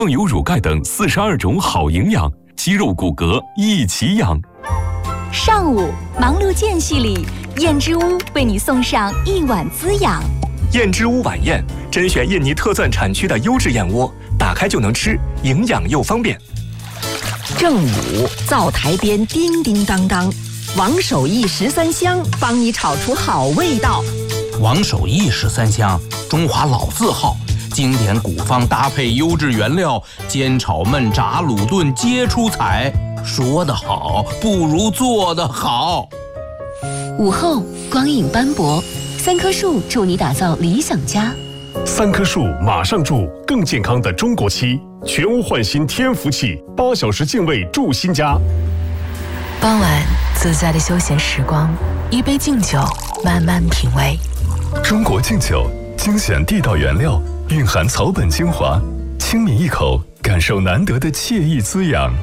更有乳钙等42种好营养，肌肉骨骼一起养。 上午忙碌间隙里，燕之屋为你送上一碗滋养。 燕之屋晚宴，甄选印尼特钻产区的优质燕窝，打开就能吃，营养又方便。 正午灶台边叮叮当当，王守义13香帮你炒出好味道。 王守义13香，中华老字号，经典古方搭配优质原料，煎炒焖炸卤炖皆出彩。说得好，不如做得好。 午后光影斑驳，3棵树助你打造理想家。 3棵树马上住更健康的中国漆，全屋焕新天福气，8小时净味住新家。 傍晚自在的休闲时光，一杯敬酒，慢慢品味。 中国敬酒，精选地道原料，蕴含草本精华，轻抿一口，感受难得的惬意滋养。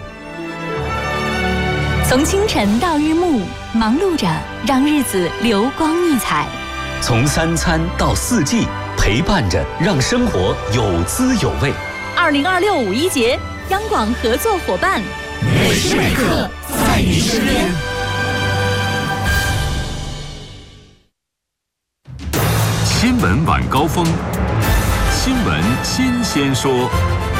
从清晨到日暮，忙碌着让日子流光溢彩； 从3餐到4季，陪伴着让生活有滋有味。 2026五一节，央广合作伙伴， 每时每刻在你身边。 新闻晚高峰，新闻新鲜说。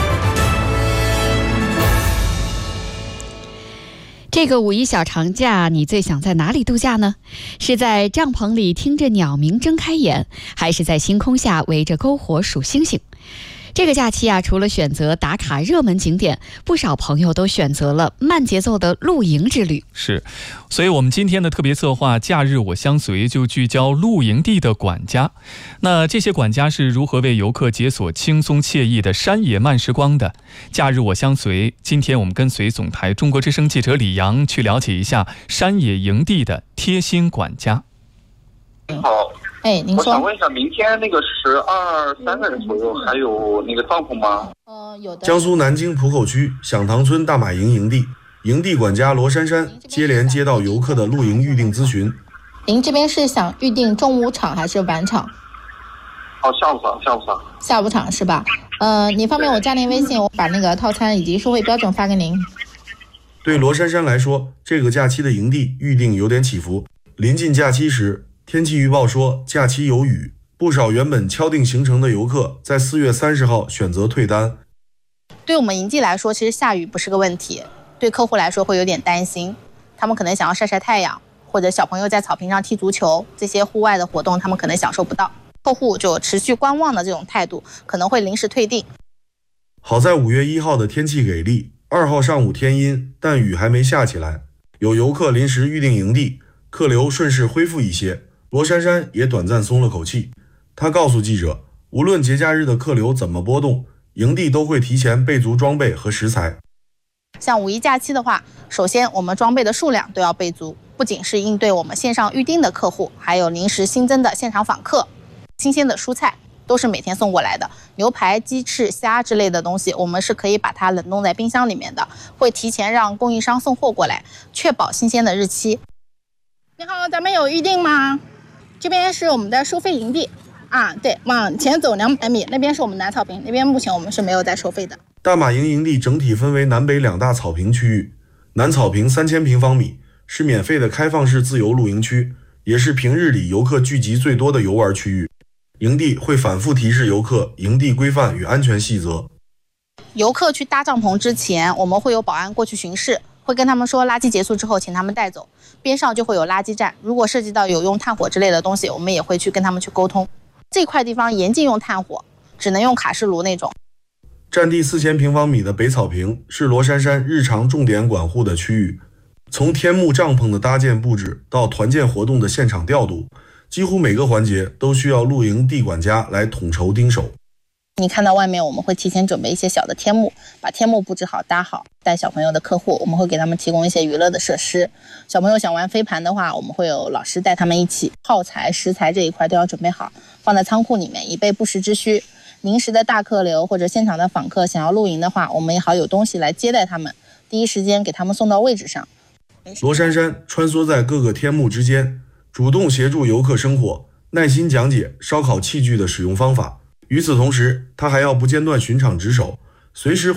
这个五一小长假，你最想在哪里度假呢？是在帐篷里听着鸟鸣睁开眼，还是在星空下围着篝火数星星？这个假期啊，除了选择打卡热门景点，不少朋友都选择了慢节奏的露营之旅。 是，所以我们今天的特别策划假日我相随就聚焦露营地的管家。那这些管家是如何为游客解锁轻松惬意的山野慢时光的？假日我相随，今天我们跟随总台中国之声记者李阳去了解一下山野营地的贴心管家。 您好， 您说。 我想问一下，明天那个12、3个人左右还有那个帐篷吗？ 有的。 江苏南京浦口区响堂村大马营营地，营地管家罗珊珊接连接到游客的露营预订咨询。 您这边是想预订中午场还是晚场？ 下午场。 下午场是吧？你方便我加您微信，我把那个套餐以及收费标准发给您。 对罗珊珊来说，这个假期的营地预订有点起伏。临近假期时，天气预报说假期有雨，不少原本敲定行程的游客在4月30号选择退单。 对我们营地来说，其实下雨不是个问题，对客户来说会有点担心，他们可能想要晒晒太阳，或者小朋友在草坪上踢足球，这些户外的活动他们可能享受不到，客户就持续观望的这种态度，可能会临时退订。 好在5月1号的天气给力，2号上午天阴，但雨还没下起来，有游客临时预订营地，客流顺势恢复一些。罗珊珊也短暂松了口气，她告诉记者，无论节假日的客流怎么波动，营地都会提前备足装备和食材。 像五一假期的话，首先我们装备的数量都要备足，不仅是应对我们线上预订的客户，还有临时新增的现场访客。新鲜的蔬菜都是每天送过来的，牛排、鸡翅、虾之类的东西，我们是可以把它冷冻在冰箱里面的，会提前让供应商送货过来，确保新鲜的日期。你好，咱们有预订吗？这边是我们的收费营地对，往前走200米，那边是我们南草坪，那边目前我们是没有在收费的。 大马营营地整体分为南北2大草坪区域，南草坪3000平方米，是免费的开放式自由露营区，也是平日里游客聚集最多的游玩区域。营地会反复提示游客营地规范与安全细则。 游客去搭帐篷之前，我们会有保安过去巡视，会跟他们说垃圾结束之后请他们带走，边上就会有垃圾站，如果涉及到有用炭火之类的东西，我们也会去跟他们去沟通。这块地方严禁用炭火，只能用卡式炉那种。 占地4000平方米的北草坪是罗珊珊日常重点管护的区域，从天幕帐篷的搭建布置到团建活动的现场调度，几乎每个环节都需要露营地管家来统筹盯守。 你看到外面我们会提前准备一些小的天幕，把天幕布置好搭好，带小朋友的客户我们会给他们提供一些娱乐的设施。小朋友想玩飞盘的话，我们会有老师带他们一起，耗材食材这一块都要准备好，放在仓库里面以备不时之需。临时的大客流或者现场的访客想要露营的话，我们也好有东西来接待他们，第一时间给他们送到位置上。 罗珊珊穿梭在各个天幕之间，主动协助游客生火，耐心讲解烧烤器具的使用方法。与此同时，他还要不间断巡场值守， 随时